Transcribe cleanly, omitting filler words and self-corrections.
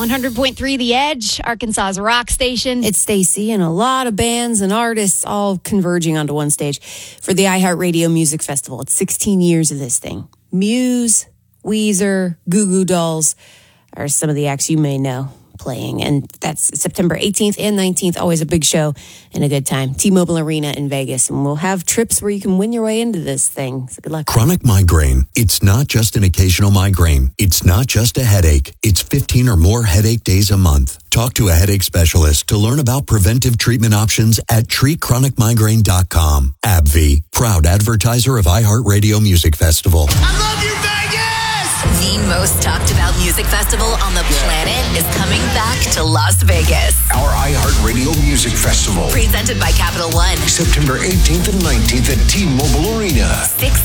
100.3 The Edge, Arkansas's rock station. It's Stacy and a lot of bands and artists all converging onto one stage for the iHeartRadio Music Festival. It's 16 years of this thing. Muse, Weezer, Goo Goo Dolls are some of the acts you may know playing. And that's September 18th and 19th. Always a big show and a good time. T-Mobile Arena in Vegas. And we'll have trips where you can win your way into this thing. So good luck. Chronic migraine. It's not just an occasional migraine. It's not just a headache. It's 15 or more headache days a month. Talk to a headache specialist to learn about preventive treatment options at treatchronicmigraine.com. AbbVie, proud advertiser of iHeartRadio Music Festival. I love you, Vegas! The most talked about music festival on the planet is coming back to Las Vegas. Our iHeartRadio Music Festival. Presented by Capital One. September 18th and 19th at T-Mobile Arena. 6